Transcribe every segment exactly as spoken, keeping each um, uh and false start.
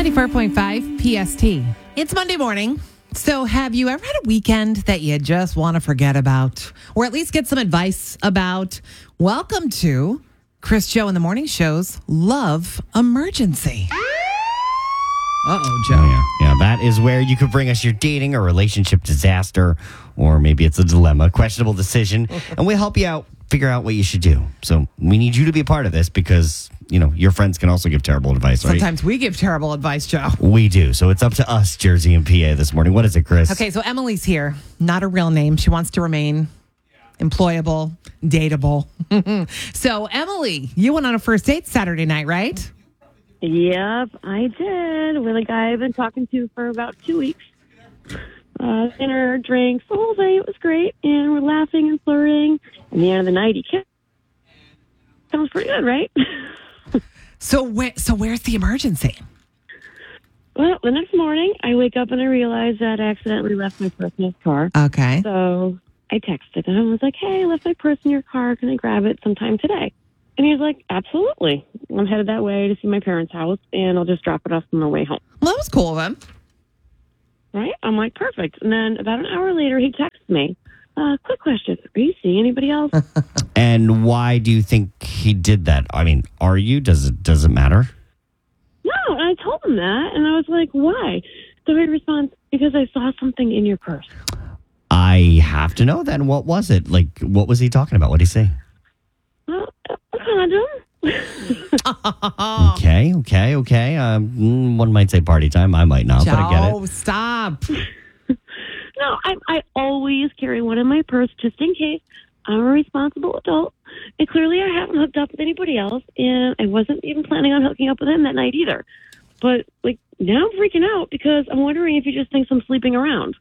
ninety-four point five P S T. It's Monday morning. So have you ever had a weekend that you just want to forget about, or at least get some advice about? Welcome to Chris Joe in the Morning Show's Love Emergency. Uh-oh, Joe. Oh, yeah. yeah, that is where you could bring us your dating or relationship disaster, or maybe it's a dilemma, questionable decision, and we'll help you out, figure out what you should do. So we need you to be a part of this because, you know, your friends can also give terrible advice, right? Sometimes we give terrible advice, Joe. We do. So it's up to us, Jersey and P A, this morning. What is it, Chris? Okay, so Emily's here. Not a real name. She wants to remain employable, dateable. So, Emily, you went on a first date Saturday night, right? Yep, I did. With a guy I've been talking to for about two weeks. Uh, dinner, drinks, the whole day. It was great. And we're laughing and flirting. And at the end of the night, he kissed. Sounds pretty good, right? So, where, so where's the emergency? Well, the next morning, I wake up and I realize that I accidentally left my purse in his car. Okay. So I texted him and was like, hey, I left my purse in your car. Can I grab it sometime today? And he was like, absolutely. I'm headed that way to see my parents' house, and I'll just drop it off on my way home. Well, that was cool of him. Right? I'm like, perfect. And then about an hour later, he texts me. Uh, quick question. Are you seeing anybody else? And why do you think he did that? I mean, are you? Does it, does it matter? No, and I told him that, and I was like, why? So he responds, because I saw something in your purse. I have to know then. What was it? Like, what was he talking about? What did he say? Well, a condom. Okay, okay, okay. Um, one might say party time. I might not, Joe, but I get it. Stop. No, I, I always carry one in my purse just in case. I'm a responsible adult. And clearly I haven't hooked up with anybody else. And I wasn't even planning on hooking up with him that night either. But, like, now I'm freaking out because I'm wondering if he just thinks I'm sleeping around.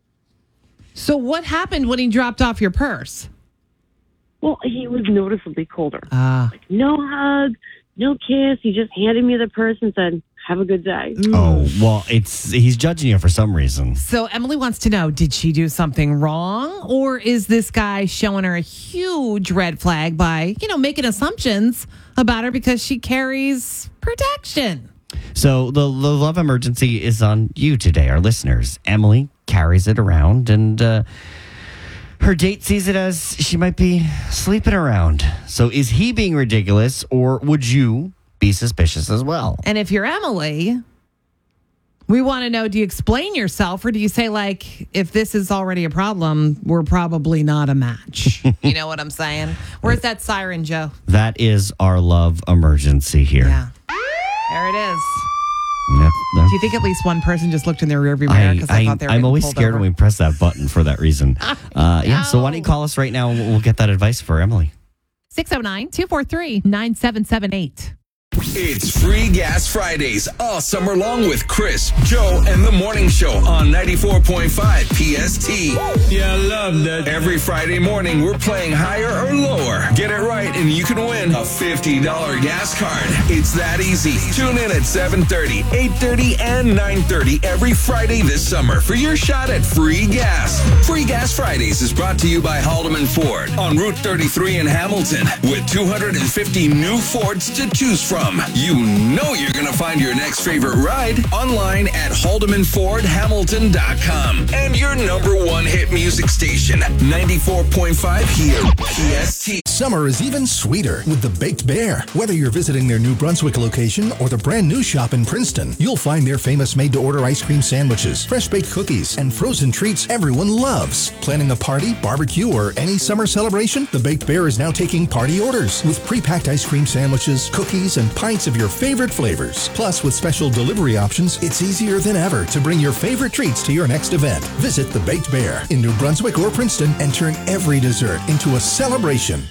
So what happened when he dropped off your purse? Well, he was noticeably colder. Ah. Like, no hug, no kiss. He just handed me the purse and said, have a good day. Oh, well, it's he's judging you for some reason. So Emily wants to know, did she do something wrong? Or is this guy showing her a huge red flag by, you know, making assumptions about her because she carries protection? So the, the love emergency is on you today, our listeners. Emily carries it around, and uh, her date sees it as she might be sleeping around. So is he being ridiculous, or would you be suspicious as well? And if you're Emily, we want to know, do you explain yourself, or do you say, like, if this is already a problem, we're probably not a match? You know what I'm saying? Where's that siren, Joe? That is our love emergency here. Yeah. There it is. That's, that's, Do you think at least one person just looked in their rearview mirror because I, I thought they were I'm getting always pulled scared over? when we press that button for that reason. Uh, yeah, so why don't you call us right now and we'll get that advice for Emily. six oh nine, two four three, nine seven seven eight. It's Free Gas Fridays all summer long with Chris, Joe, and the Morning Show on ninety-four point five P S T. Yeah, I love that. Every Friday morning, we're playing higher or lower. Get it right, and you can win a fifty dollars gas card. It's that easy. Tune in at seven thirty, eight thirty, and nine thirty every Friday this summer for your shot at free gas. Free Gas Fridays is brought to you by Haldeman Ford on Route thirty-three in Hamilton with two hundred fifty new Fords to choose from. You know you're going to find your next favorite ride online at haldeman ford hamilton dot com. And your number one hit music station, ninety-four point five here, P S T. Summer is even sweeter with the Baked Bear. Whether you're visiting their New Brunswick location or the brand new shop in Princeton, you'll find their famous made-to-order ice cream sandwiches, fresh-baked cookies, and frozen treats everyone loves. Planning a party, barbecue, or any summer celebration? The Baked Bear is now taking party orders with pre-packed ice cream sandwiches, cookies, and pints of your favorite flavors. Plus, with special delivery options, it's easier than ever to bring your favorite treats to your next event. Visit the Baked Bear in New Brunswick or Princeton and turn every dessert into a celebration.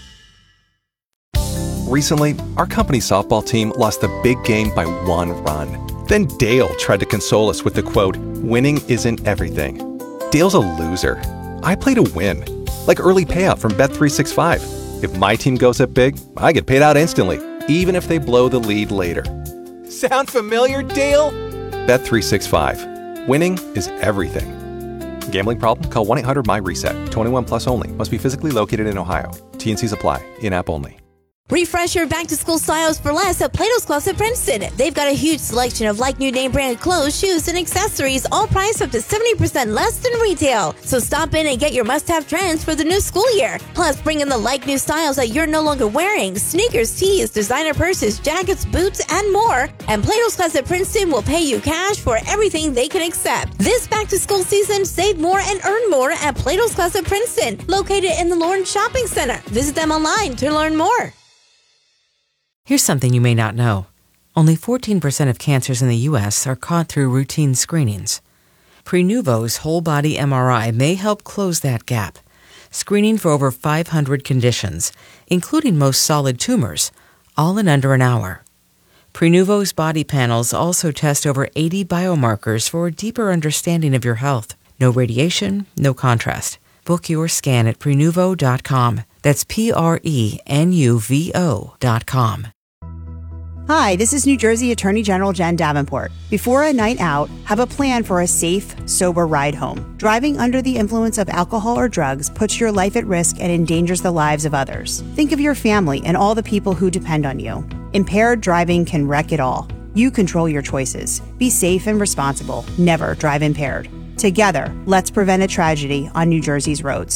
Recently, our company softball team lost the big game by one run. Then Dale tried to console us with the quote, "Winning isn't everything." Dale's a loser. I play to win. Like early payout from Bet three sixty-five. If my team goes up big, I get paid out instantly, even if they blow the lead later. Sound familiar, Dale? Bet three sixty-five. Winning is everything. Gambling problem? Call one eight hundred M Y RESET. twenty-one plus only. Must be physically located in Ohio. T and Cs apply. In-app only. Refresh your back-to-school styles for less at Plato's Closet Princeton. They've got a huge selection of like-new name-brand clothes, shoes, and accessories, all priced up to seventy percent less than retail. So stop in and get your must-have trends for the new school year. Plus, bring in the like-new styles that you're no longer wearing. Sneakers, tees, designer purses, jackets, boots, and more. And Plato's Closet Princeton will pay you cash for everything they can accept. This back-to-school season, save more and earn more at Plato's Closet Princeton, located in the Lawrence Shopping Center. Visit them online to learn more. Here's something you may not know. Only fourteen percent of cancers in the U S are caught through routine screenings. Prenuvo's whole-body M R I may help close that gap, screening for over five hundred conditions, including most solid tumors, all in under an hour. Prenuvo's body panels also test over eighty biomarkers for a deeper understanding of your health. No radiation, no contrast. Book your scan at Prenuvo dot com. That's P R E N U V O dot com. Hi, this is New Jersey Attorney General Jen Davenport. Before a night out, have a plan for a safe, sober ride home. Driving under the influence of alcohol or drugs puts your life at risk and endangers the lives of others. Think of your family and all the people who depend on you. Impaired driving can wreck it all. You control your choices. Be safe and responsible. Never drive impaired. Together, let's prevent a tragedy on New Jersey's roads.